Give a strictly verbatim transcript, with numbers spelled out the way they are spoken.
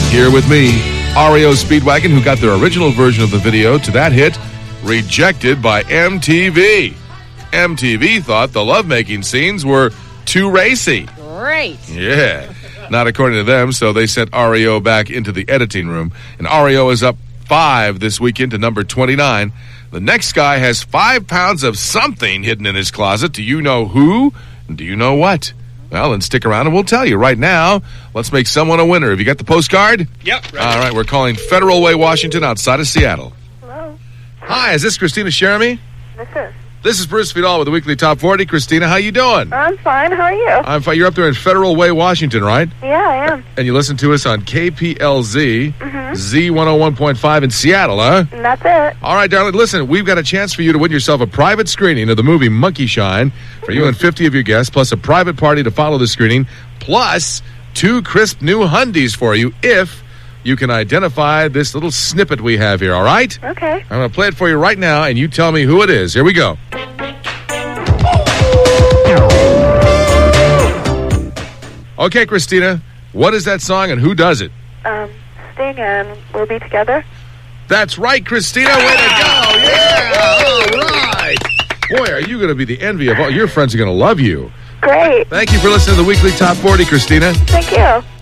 Here with me, R E O Speedwagon, who got their original version of the video to that hit, rejected by M T V. M T V thought the lovemaking scenes were too racy. Great. Yeah. Not according to them, so they sent R E O back into the editing room. And R E O is up five this weekend to number twenty-nine. The next guy has five pounds of something hidden in his closet. Do you know who? And do you know what? Well, then stick around and we'll tell you. Right now, let's make someone a winner. Have you got the postcard? Yep. Ready. All right, we're calling Federal Way, Washington, outside of Seattle. Hello. Hi, is this Christina Jeremy? This is. This is Bruce Vidal with the Weekly Top forty. Christina, how you doing? I'm fine. How are you? I'm fine. You're up there in Federal Way, Washington, right? Yeah, I am. And you listen to us on K P L Z, Mm-hmm. Z one oh one point five in Seattle, huh? And that's it. All right, darling, listen, we've got a chance for you to win yourself a private screening of the movie Monkey Shine for you and fifty of your guests, plus a private party to follow the screening, plus two crisp new Hundies for you if you can identify this little snippet we have here, all right? Okay. I'm going to play it for you right now, and you tell me who it is. Here we go. Okay, Christina, what is that song and who does it? Um, Sting and We'll Be Together. That's right, Christina. Way to go. Yeah. All right. Boy, are you going to be the envy of all your friends are going to love you. Great. Thank you for listening to the Weekly Top forty, Christina. Thank you.